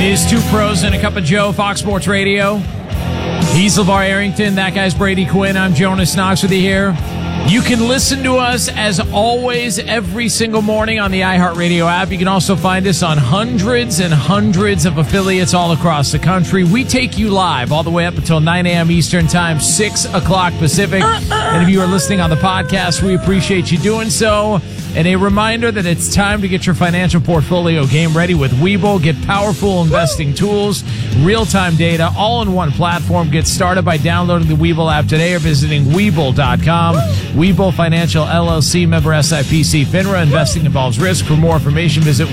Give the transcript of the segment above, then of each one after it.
is Two Pros and a Cup of Joe, Fox Sports Radio. He's LeVar Arrington. That guy's Brady Quinn. I'm Jonas Knox with you here. You can listen to us, as always, every single morning on the iHeartRadio app. You can also find us on hundreds and hundreds of affiliates all across the country. We take you live all the way up until 9 a.m. Eastern Time, 6 o'clock Pacific. And if you are listening on the podcast, we appreciate you doing so. And a reminder that it's time to get your financial portfolio game ready with Webull. Get powerful investing tools, real-time data, all in one platform. Get started by downloading the Webull app today or visiting Webull.com. Webull Financial LLC, member SIPC, FINRA. Investing involves risk. For more information, visit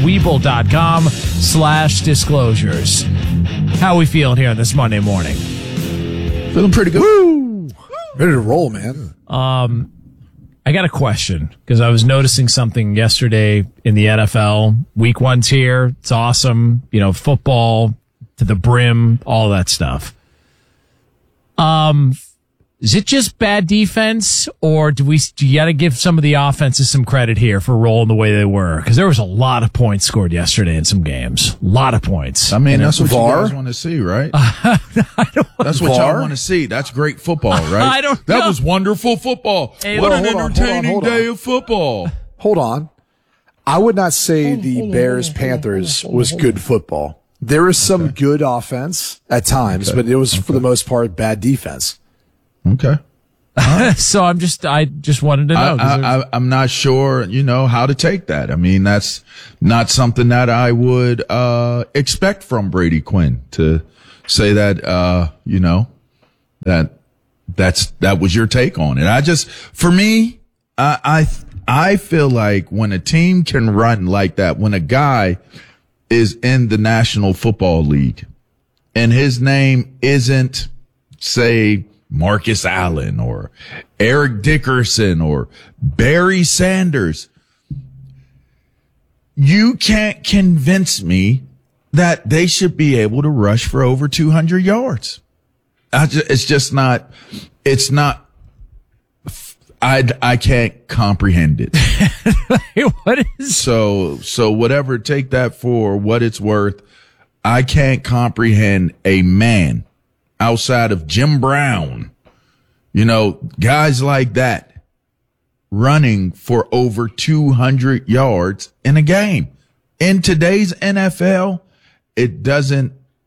Webull.com/disclosures. How are we feeling here on this Monday morning? Feeling pretty good. Woo! Ready to roll, man. I got a question because I was noticing something yesterday in the NFL. Week 1's here. It's awesome. You know, football to the brim, all that stuff. Is it just bad defense, or do you got to give some of the offenses some credit here for rolling the way they were? Because there was a lot of points scored yesterday in some games. A lot of points. I mean, that's what you guys want to see, right? That's what y'all want to see. That's great football, right? I don't know. That was wonderful football. Hey, what hold an on, entertaining day of football. Hold on. I would not say the Bears-Panthers was good football. There was some good offense at times, but it was, for the most part, bad defense. Okay. So I just wanted to know. I'm not sure, how to take that. I mean, that's not something that I would expect from Brady Quinn to say that, that was your take on it. For me, I feel like when a team can run like that, when a guy is in the National Football League and his name isn't, say, Marcus Allen or Eric Dickerson or Barry Sanders, you can't convince me that they should be able to rush for over 200 yards. I can't comprehend it. What is? So whatever, take that for what it's worth. I can't comprehend a man outside of Jim Brown, guys like that running for over 200 yards in a game. In today's NFL, it doesn't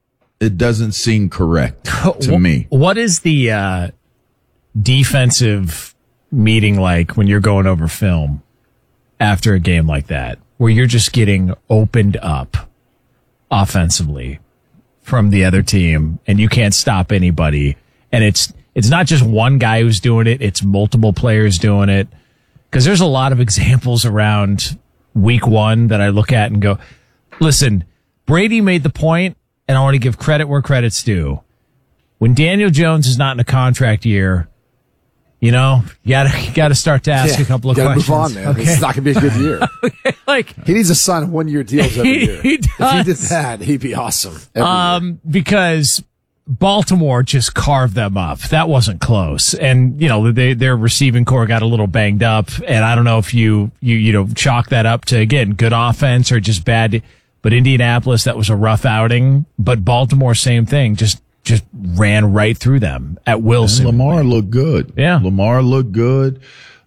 seem correct to me. What is the defensive meeting like when you're going over film after a game like that, where you're just getting opened up offensively from the other team and you can't stop anybody? And it's not just one guy who's doing it, it's multiple players doing it. Because there's a lot of examples around week 1 that I look at and go, listen, Brady made the point, and I want to give credit where credit's due. When Daniel Jones is not in a contract year, you gotta start to ask a couple of questions. Move on, man. Okay. It's not gonna be a good year. Okay, he needs to sign 1-year deals every year. He does. If he did that, he'd be awesome. Because Baltimore just carved them up. That wasn't close. And, their receiving core got a little banged up. And I don't know if you chalk that up to, again, good offense or just bad. But Indianapolis, that was a rough outing. But Baltimore, same thing. Just ran right through them at will. And Lamar looked good. Yeah. Lamar looked good.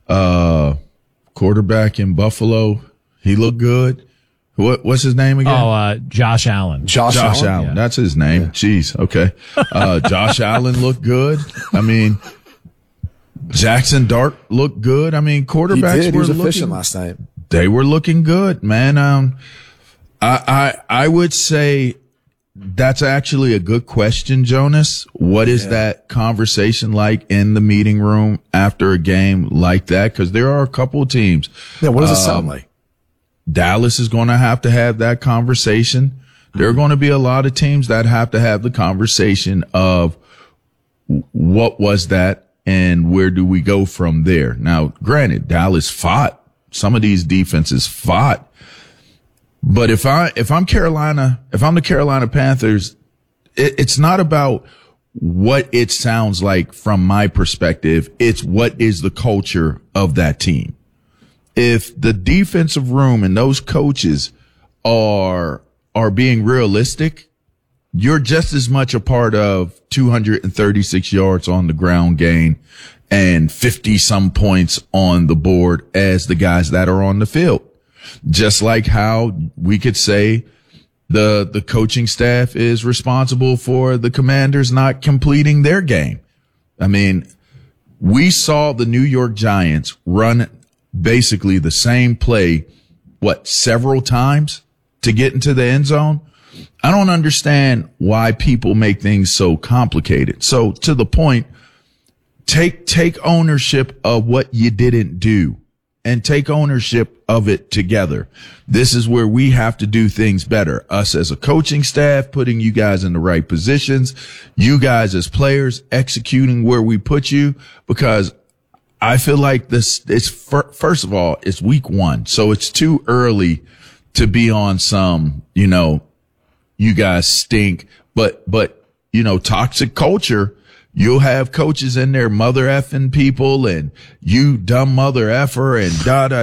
Quarterback in Buffalo, he looked good. What's his name again? Oh, Josh Allen. Josh Allen. Yeah. That's his name. Yeah. Jeez. Okay. Josh Allen looked good. I mean, Jackson Dart looked good. I mean, quarterbacks He was efficient last night. They were looking good, man. I would say that's actually a good question, Jonas. What is that conversation like in the meeting room after a game like that? Because there are a couple of teams. Yeah. What does it sound like? Dallas is going to have that conversation. There are going to be a lot of teams that have to have the conversation of what was that and where do we go from there? Now, granted, Dallas fought. Some of these defenses fought. But if I'm the Carolina Panthers, it's not about what it sounds like from my perspective. It's what is the culture of that team. If the defensive room and those coaches are being realistic you're just as much a part of 236 yards on the ground gain and 50 some points on the board as the guys that are on the field. Just like how we could say the coaching staff is responsible for the Commanders not completing their game. I mean, we saw the New York Giants run basically the same play, several times to get into the end zone. I don't understand why people make things so complicated. So to the point, take ownership of what you didn't do and take ownership of it together. This is where we have to do things better. Us as a coaching staff, putting you guys in the right positions, you guys as players executing where we put you, because I feel like first of all, it's week 1. So it's too early to be on some, you guys stink, but, toxic culture. You'll have coaches in there mother effing people and you dumb mother effer and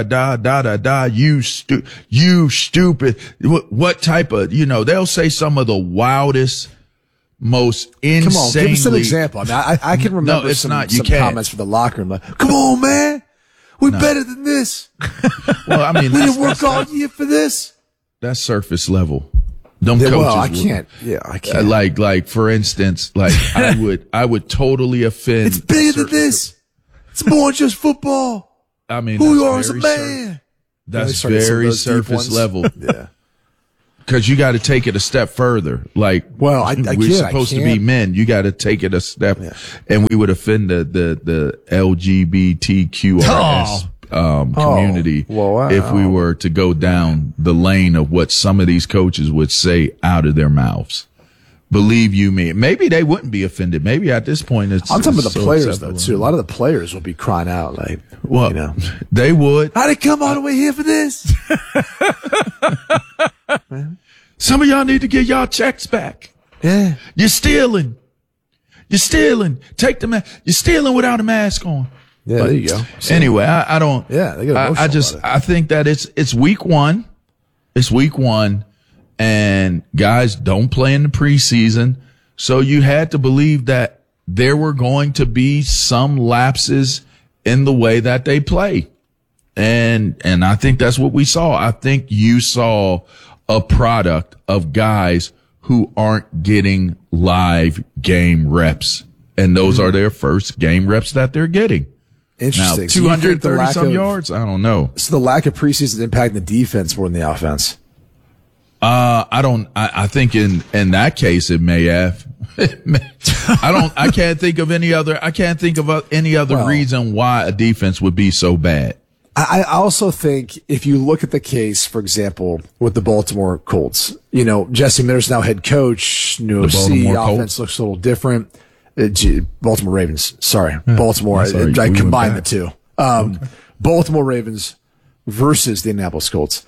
you stupid. What type of, they'll say some of the wildest, most insanely. Come on, give us an example. I mean, I can remember some comments from the locker room. Like, come on, man. We're better than this. Well, I mean, we didn't work all year for this. That's surface level. Them coaches. Well, I can't. Yeah, I can't. Like for instance, I would totally offend. It's bigger than this. It's more than just football. I mean, who you are as a man. That's very surface level. Yeah. Because you got to take it a step further. Like, well, we're supposed to be men. You got to take it a step, and we would offend the LGBTQRS community if we were to go down the lane of what some of these coaches would say out of their mouths. Believe you me, maybe they wouldn't be offended. Maybe at this point, I'm talking about the players though too. A lot of the players will be crying out like, well, they would. How'd they come all the way here for this? Some of y'all need to get y'all checks back. Yeah, you're stealing. Take the mask. You're stealing without a mask on. Yeah, there you go. Anyway, I don't. Yeah, they get I think that it's week 1. It's week 1, and guys don't play in the preseason, so you had to believe that there were going to be some lapses in the way that they play, and I think that's what we saw. I think you saw a product of guys who aren't getting live game reps, and those are their first game reps that they're getting. Interesting. Now, 230 some yards? I don't know. So the lack of preseason impacting the defense more than the offense? I think in that case it may have. I can't think of any other reason why a defense would be so bad. I also think if you look at the case, for example, with the Baltimore Colts, Jesse Miller's now head coach, new OC, offense looks a little different. Baltimore Ravens. Sorry. Baltimore. I combined the two. Baltimore Ravens versus the Indianapolis Colts.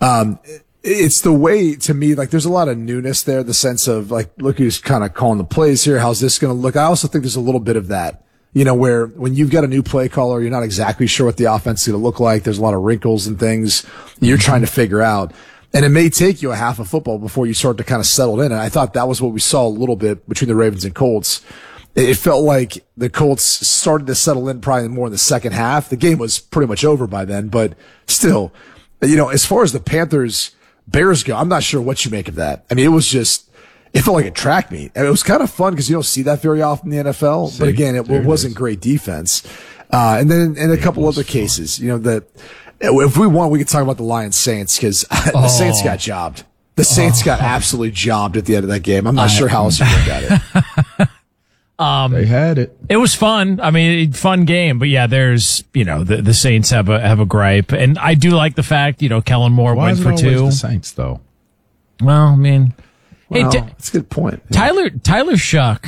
It's the way, to me, like there's a lot of newness there, the sense of like, look who's kind of calling the plays here. How's this going to look? I also think there's a little bit of that, where when you've got a new play caller, you're not exactly sure what the offense is going to look like. There's a lot of wrinkles and things you're trying to figure out. And it may take you a half of football before you start to kind of settle in. And I thought that was what we saw a little bit between the Ravens and Colts. It felt like the Colts started to settle in probably more in the second half. The game was pretty much over by then, but still, as far as the Bears go, I'm not sure what you make of that. I mean, it felt like a track meet. And it was kind of fun because you don't see that very often in the NFL. But again, it wasn't great defense. And then in a couple other cases, if we want, we could talk about the Lions Saints because the Saints got jobbed. The Saints got absolutely jobbed at the end of that game. I'm not sure how else you look at it. They had it. It was fun. I mean, fun game, but yeah, there's, the Saints have a gripe, and I do like the fact, Kellen Moore went for 2. The Saints though. Well, I mean, that's a good point. Yeah. Tyler Shuck,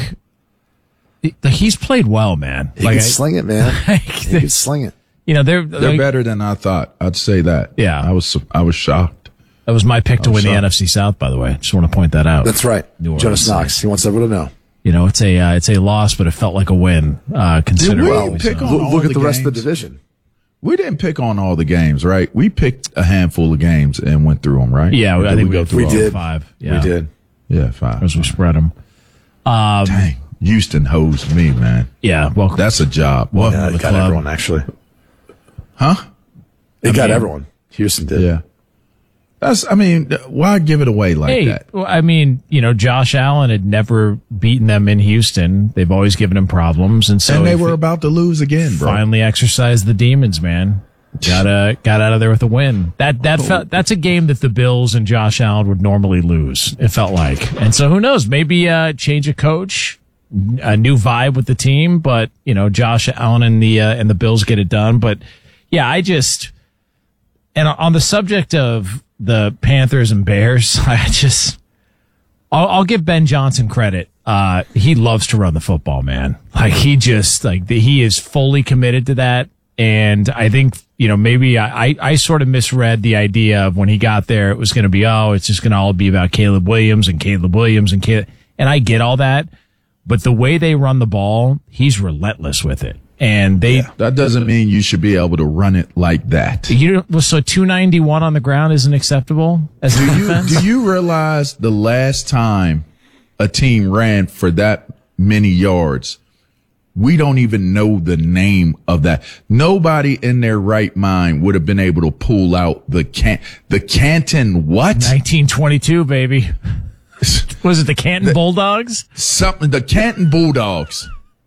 he's played well, man. He can sling it, man. He can sling it. They're better than I thought. I'd say that. Yeah, I was shocked. That was my pick to win the NFC South, by the way. Just want to point that out. That's right. Jonas Knox. He wants everyone to know. It's a loss, but it felt like a win, considering. Look at the rest of the division. We didn't pick on all the games, right? We picked a handful of games and went through them, right? Yeah, I think we go through all 5. Yeah. We did. Yeah, 5. As we spread them. Dang. Houston hosed me, man. Yeah, welcome. That's a job. Well, yeah, it got everyone, actually. Huh? It got everyone. Houston did. Yeah. Why give it away like that? Well, I mean, Josh Allen had never beaten them in Houston. They've always given him problems. And they were about to lose again, bro. Finally exercised the demons, man. Got out of there with a win. That's a game that the Bills and Josh Allen would normally lose, it felt like. And so who knows, maybe change of coach, a new vibe with the team, but Josh Allen and the Bills get it done. But yeah, and on the subject of the Panthers and Bears, I'll give Ben Johnson credit. He loves to run the football, man. He is fully committed to that. And I think, maybe I sort of misread the idea of when he got there, it was going to be, it's just going to all be about Caleb Williams. And I get all that. But the way they run the ball, he's relentless with it. And that doesn't mean you should be able to run it like that. So 291 on the ground isn't acceptable as a defense? Do you realize the last time a team ran for that many yards? We don't even know the name of that. Nobody in their right mind would have been able to pull out the Canton what? 1922, baby. Was it the Canton Bulldogs? The Canton Bulldogs.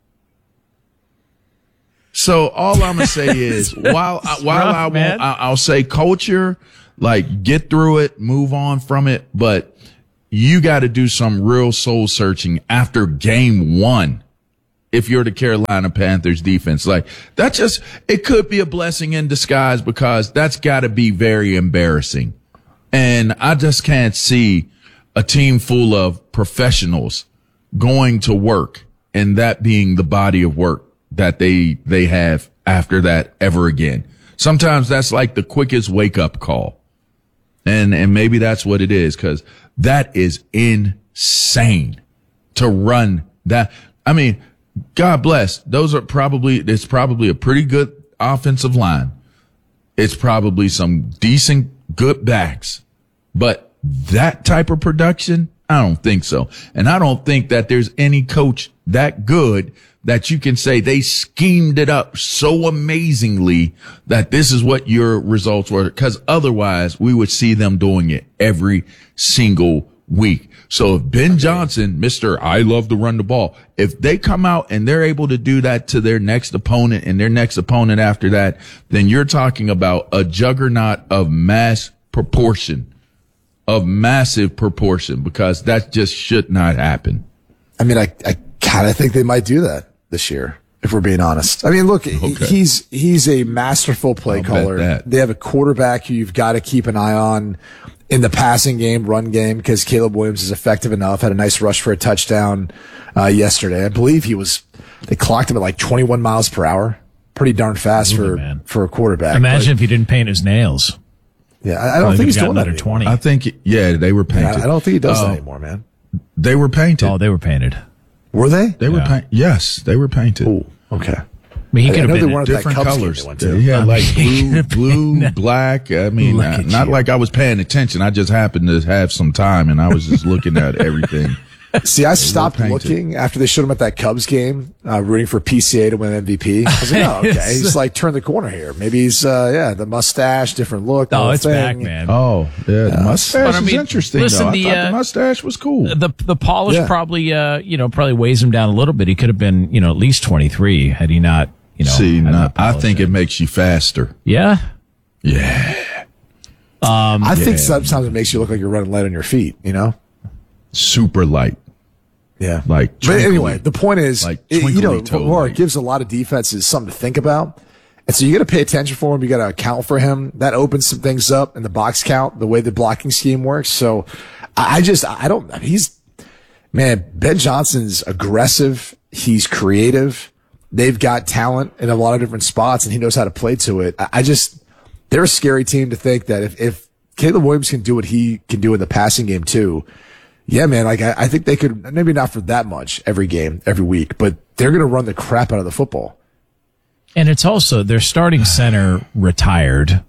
So all I'm gonna say is, I'll say culture, get through it, move on from it, but you got to do some real soul searching after game 1. If you're the Carolina Panthers defense, it could be a blessing in disguise because that's got to be very embarrassing. And I just can't see a team full of professionals going to work and that being the body of work that they have after that ever again. Sometimes that's like the quickest wake up call. And maybe that's what it is, because that is insane to run that. I mean, God bless. It's probably a pretty good offensive line. It's probably some decent, good backs, but that type of production, I don't think so. And I don't think that there's any coach that good that you can say they schemed it up so amazingly that this is what your results were. Because otherwise we would see them doing it every single week. So if Ben Johnson, Mr. I love to run the ball, if they come out and they're able to do that to their next opponent and their next opponent after that, then you're talking about a juggernaut of massive proportion, because that just should not happen. I mean, I kind of think they might do that this year, if we're being honest. I mean, look, he's a masterful play caller. They have a quarterback who you've got to keep an eye on in the passing game, run game, because Caleb Williams is effective enough. Had a nice rush for a touchdown yesterday. I believe they clocked him at 21 miles per hour. Pretty darn fast for a quarterback. Imagine if he didn't paint his nails. Yeah, I don't think he's doing that anymore. 20. I think, they were painted. I don't think he does that anymore, man. They were painted. Oh, they were painted. Were they? They were painted. Yes, they were painted. Oh, okay. I mean, he could have been different colors. He had blue, black. I mean, not like I was paying attention. I just happened to have some time and I was just looking at everything. See, I stopped looking after they showed him at that Cubs game, rooting for PCA to win MVP. I was like, oh, okay. He's turned the corner here. Maybe he's, the mustache, different look. Oh, it's back, man. Oh, yeah. The mustache is interesting, though. I thought the mustache was cool. The polish probably, probably weighs him down a little bit. He could have been, at least 23 had he not, I think it makes you faster. Yeah? Yeah. I think sometimes it makes you look like you're running light on your feet, Super light. Yeah. But anyway, the point is, it gives a lot of defenses something to think about. And so you got to pay attention for him. You got to account for him. That opens some things up in the box count, the way the blocking scheme works. So Ben Johnson's aggressive. He's creative. They've got talent in a lot of different spots and he knows how to play to it. They're a scary team to think that if Caleb Williams can do what he can do in the passing game too, yeah, man, I think they could, maybe not for that much every game, every week, but they're going to run the crap out of the football. And it's also, their starting center retired.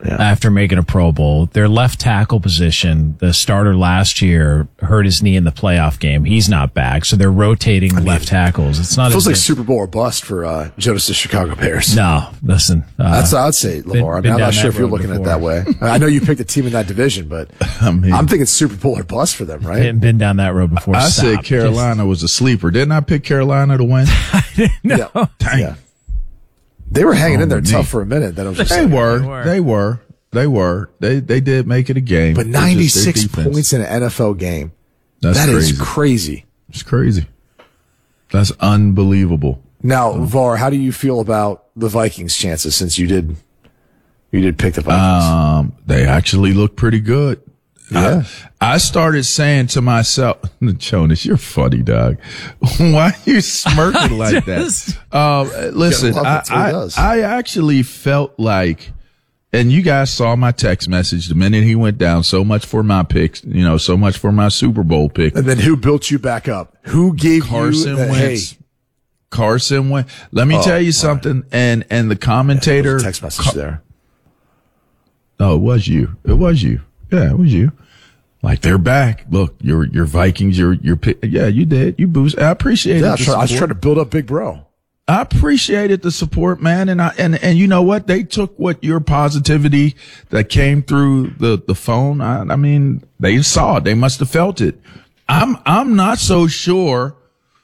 after making a Pro Bowl. Their left tackle position, the starter last year, hurt his knee in the playoff game. He's not back, so they're rotating left tackles. It's not. It feels like Super Bowl or bust for Jonas' Chicago Bears. No, listen. That's what I'd say, LeVar. I'm not sure if you're looking at it that way. I know you picked a team in that division, but I'm thinking Super Bowl or bust for them, right? Been down that road before. I said Carolina was a sleeper. Didn't I pick Carolina to win? No. Yeah. Dang. Yeah. They were hanging in there tough for a minute. Then it was just They were. They did make it a game. But 96 points in an NFL game. That is crazy. It's crazy. That's unbelievable. Now, VAR, how do you feel about the Vikings' chances since you did pick the Vikings? They actually look pretty good. Yeah. I started saying to myself, Jonas, you're funny, dog. Why are you smirking like that? Listen, I actually felt like, and you guys saw my text message the minute he went down. So much for my picks, so much for my Super Bowl pick. And then who built you back up? Who gave Carson you Wentz? Carson Wentz. Let me tell you something. Right. And the commentator text message there. Oh, it was you. It was you. Yeah, it was you. Like, they're back. Look, your Vikings, your yeah, you did. You boost. I appreciate it. I was trying to build up Big Bro. I appreciated the support, man. And you know what? They took what your positivity that came through the phone. I mean, they saw it. They must have felt it. I'm not so sure.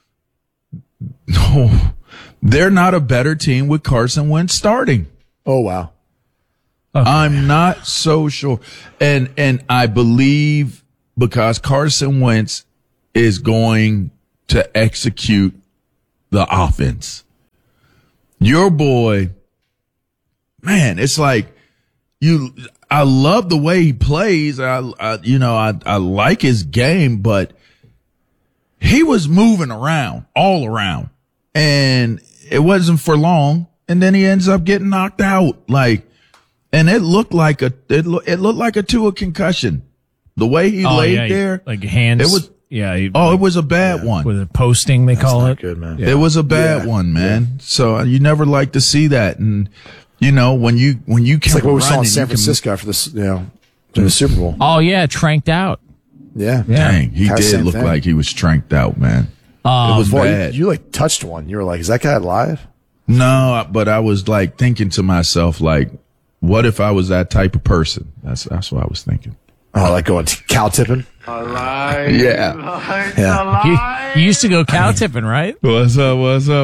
No, they're not a better team with Carson Wentz starting. Oh, wow. Okay. I'm not so sure. And I believe because Carson Wentz is going to execute the offense. Your boy, man, it's like I love the way he plays. I like his game, but he was moving around, all around, and it wasn't for long. And then he ends up getting knocked out. And it looked like a Tua concussion. The way he laid there, like hands. It was. Yeah. It was a bad one. With a posting, they call it. Good, man. Yeah. It was a bad one, man. Yeah. So you never like to see that. And when you it's like what we saw in San Francisco for this, for the Super Bowl. Oh yeah, tranked out. Yeah. Dang, he did look like he was tranked out, man. It was bad. You touched one. You were like, is that guy alive? No, but I was thinking to myself, what if I was that type of person? That's what I was thinking. Oh, like going cow tipping? Alive. Yeah. You used to go cow tipping, right? What's up?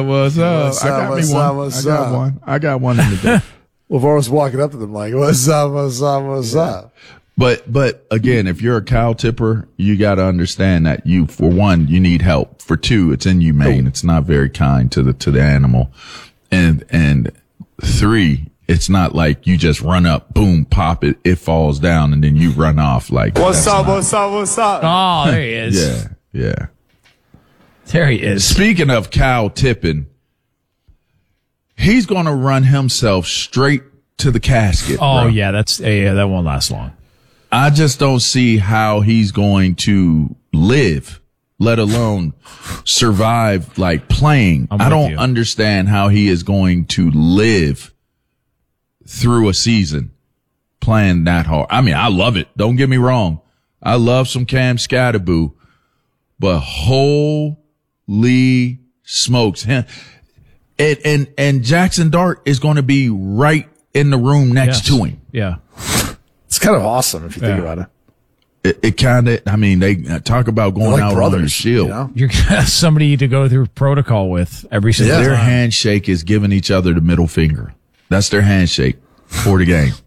I got one in the day. LeVar was walking up to them like, what's up? But again, if you're a cow tipper, you got to understand that for one, you need help. For two, it's inhumane. It's not very kind to the animal. And three, it's not like you just run up, boom, pop it, it falls down, and then you run off what's up? Oh, there he is. Yeah. There he is. Speaking of cow tipping, he's going to run himself straight to the casket. Oh, bro. yeah, that won't last long. I just don't see how he's going to live, let alone survive playing. I don't understand how he is going to live through a season playing that hard. I mean, I love it. Don't get me wrong. I love some Cam Scatterboo, but holy smokes. And Jackson Dart is going to be right in the room next to him. Yeah. It's kind of awesome if you think about it. It kind of, I mean, they talk about going out on their shield. You're somebody to go through protocol with every single time. Their handshake is giving each other the middle finger. That's their handshake for the game.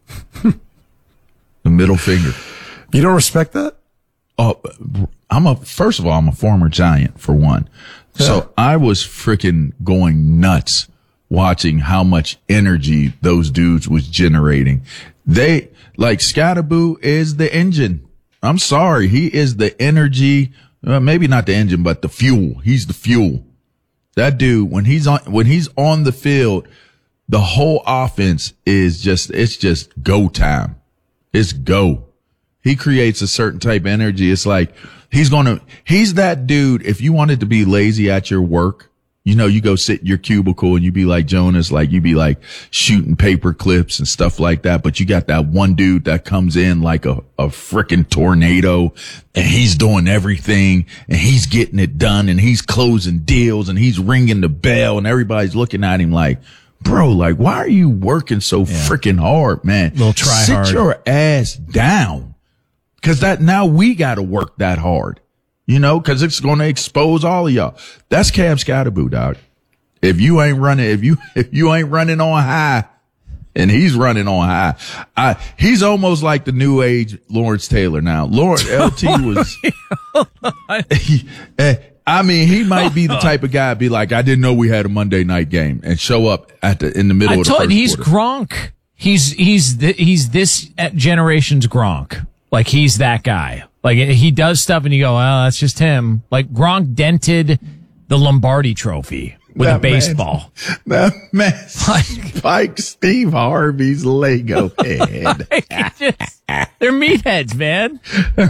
The middle finger. You don't respect that? Oh, first of all, I'm a former Giant for one. Yeah. So I was freaking going nuts watching how much energy those dudes was generating. Scatterboo is the engine. I'm sorry. He is the energy, maybe not the engine, but the fuel. He's the fuel. That dude, when he's on the field, the whole offense it's just go time. It's go. He creates a certain type of energy. It's like he's that dude. If you wanted to be lazy at your work, you know, you go sit in your cubicle and you be like Jonas, like you be like shooting paper clips and stuff like that. But you got that one dude that comes in like a freaking tornado and he's doing everything and he's getting it done and he's closing deals and he's ringing the bell and everybody's looking at him like, bro, like, why are you working so freaking hard, man? Little try hard. Sit your ass down. Cause now we got to work that hard. You know, cause it's going to expose all of y'all. That's Cam Scatterboo, dog. If you ain't running, if you ain't running on high and he's running on high, he's almost like the new age Lawrence Taylor now. LT was, I mean, he might be the type of guy be like, I didn't know we had a Monday night game and show up in the middle of the first quarter. He's Gronk. He's this generation's Gronk. Like he's that guy. Like he does stuff and you go, well, that's just him. Like Gronk dented the Lombardi trophy with a baseball. That man spiked Steve Harvey's Lego head. They're meatheads, man.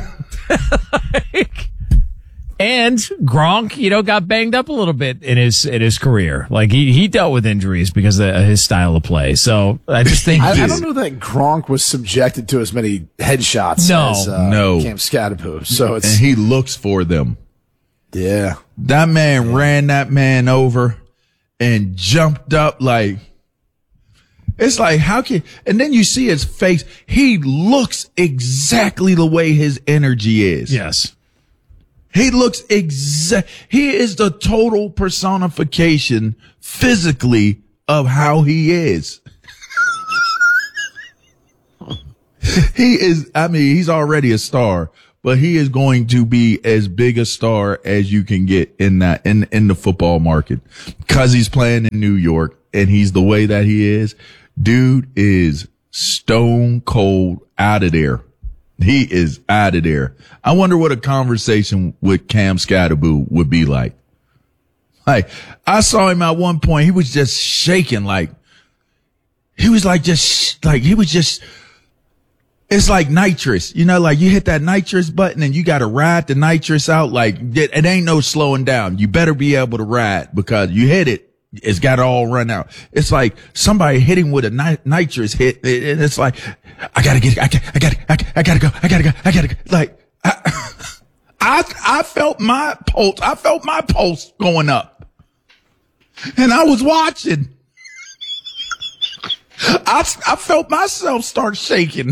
And Gronk, you know, got banged up a little bit in his career. Like he dealt with injuries because of his style of play. So I just think I don't know that Gronk was subjected to as many headshots as Cam Scatterboo. So and he looks for them. Yeah. That man ran that man over and jumped up like, it's like, how can, and then you see his face. He looks exactly the way his energy is. Yes. He looks he is the total personification physically of how he is. He is, I mean, he's already a star, but he is going to be as big a star as you can get in the football market because he's playing in New York and he's the way that he is. Dude is stone cold out of there. He is out of there. I wonder what a conversation with Cam Scatterboo would be like. Like, I saw him at one point. He was just shaking like, it's like nitrous. You know, like you hit that nitrous button and you got to ride the nitrous out. Like it ain't no slowing down. You better be able to ride because you hit it. It's got to all run out. It's like somebody hitting with a nitrous hit. And it's like, I gotta get it. I gotta go. Like, I felt my pulse. I felt my pulse going up and I was watching. I felt myself start shaking.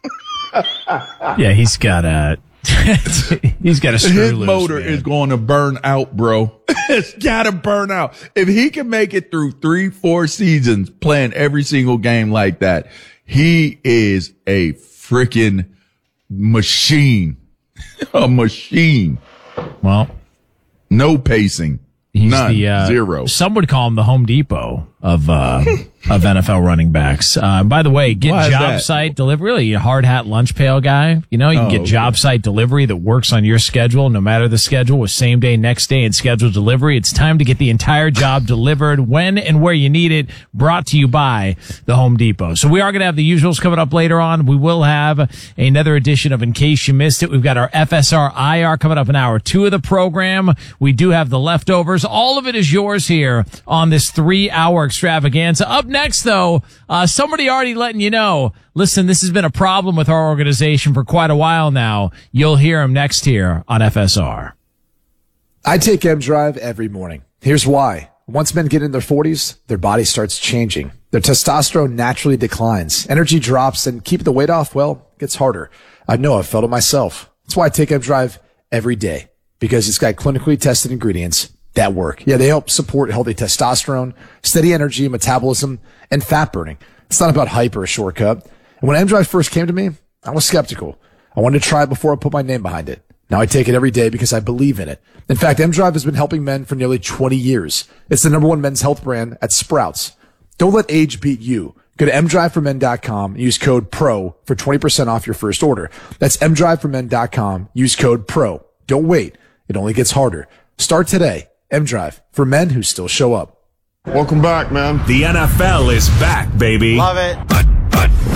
Yeah, he's got a screw His loose, motor man. is going to burn out, bro. It's got to burn out. If he can make it through 3-4 seasons playing every single game like that, he is a freaking machine. A machine. Well, no pacing. He's none. Zero. Some would call him the Home Depot of NFL running backs. By the way, get job site delivery. Really, a hard hat lunch pail guy. You know, you can get job site delivery that works on your schedule, no matter the schedule, with same day, next day, and scheduled delivery. It's time to get the entire job delivered when and where you need it. Brought to you by the Home Depot. So we are going to have the usuals coming up later on. We will have another edition of In Case You Missed It. We've got our FSR IR coming up in hour 2 of the program. We do have the leftovers. All of it is yours here on this 3-hour extravaganza. Up next, though, somebody already letting you know, listen, this has been a problem with our organization for quite a while now. You'll hear him next here on FSR. I take M-Drive every morning. Here's why. Once men get in their 40s, their body starts changing. Their testosterone naturally declines. Energy drops, and keeping the weight off, well, gets harder. I know, I've felt it myself. That's why I take M-Drive every day, because it's got clinically tested ingredients that work. Yeah, they help support healthy testosterone, steady energy, metabolism, and fat burning. It's not about hype or a shortcut. And when M-Drive first came to me, I was skeptical. I wanted to try it before I put my name behind it. Now I take it every day because I believe in it. In fact, M-Drive has been helping men for nearly 20 years. It's the #1 men's health brand at Sprouts. Don't let age beat you. Go to mdriveformen.com and use code PRO for 20% off your first order. That's mdriveformen.com. Use code PRO. Don't wait. It only gets harder. Start today. M-Drive, for men who still show up. Welcome back, man. The NFL is back, baby. Love it. But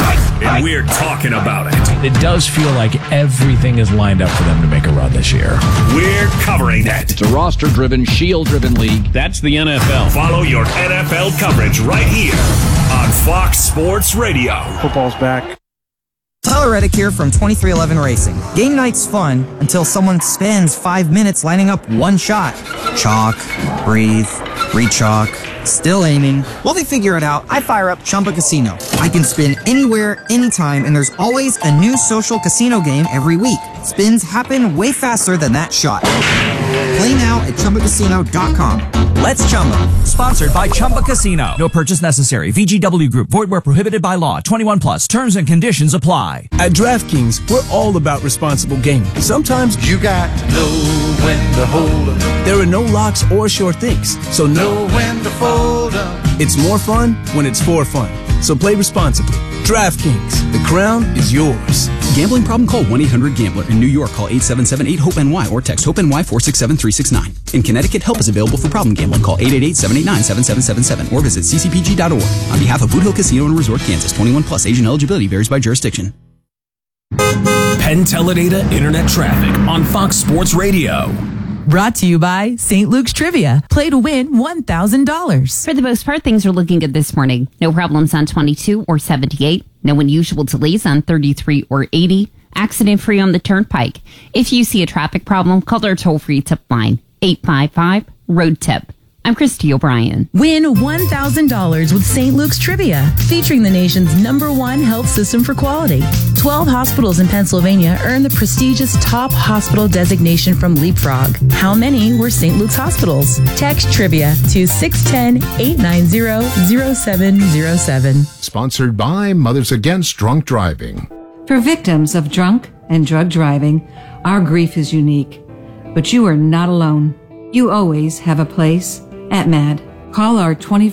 and we're talking about it. It does feel like everything is lined up for them to make a run this year. We're covering it. It's a roster-driven, shield-driven league. That's the NFL. Follow your NFL coverage right here on Fox Sports Radio. Football's back. Tyler Reddick here from 2311 Racing. Game night's fun until someone spends 5 minutes lining up one shot. Chalk, breathe, re-chalk, still aiming. While they figure it out, I fire up Chumba Casino. I can spin anywhere, anytime, and there's always a new social casino game every week. Spins happen way faster than that shot. Play now at ChumbaCasino.com. Let's Chumba. Sponsored by Chumba Casino. No purchase necessary. VGW Group. Void where prohibited by law. 21 plus. Terms and conditions apply. At DraftKings, we're all about responsible gaming. Sometimes you got to know when to hold up. There are no locks or sure things, so know when to fold up. It's more fun when it's for fun. So play responsibly. DraftKings, the crown is yours. Gambling problem? Call 1-800-GAMBLER. In New York, call 877-8-HOPE-NY or text HOPE-NY 467-369. In Connecticut, help is available for problem gambling. Call 888-789-7777 or visit ccpg.org. On behalf of Boot Hill Casino and Resort, Kansas, 21 plus. Age and eligibility varies by jurisdiction. Penn Teledata Internet Traffic on Fox Sports Radio. Brought to you by St. Luke's Trivia. Play to win $1,000. For the most part, things are looking good this morning. No problems on 22 or 78. No unusual delays on 33 or 80. Accident-free on the Turnpike. If you see a traffic problem, call our toll-free tip line, 855-ROAD-TIP. I'm Christy O'Brien. Win $1,000 with St. Luke's Trivia, featuring the nation's #1 health system for quality. 12 hospitals in Pennsylvania earned the prestigious top hospital designation from Leapfrog. How many were St. Luke's hospitals? Text Trivia to 610-890-0707. Sponsored by Mothers Against Drunk Driving. For victims of drunk and drug driving, our grief is unique. But you are not alone. You always have a place at MAD. Call our